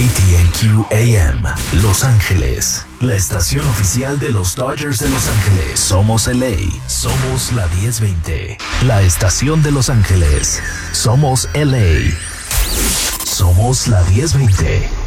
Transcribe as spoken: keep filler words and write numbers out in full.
T N Q A M, Los Ángeles, la estación oficial de los Dodgers de Los Ángeles. Somos L A, somos la diez veinte, la estación de Los Ángeles. Somos L A, somos la diez veinte.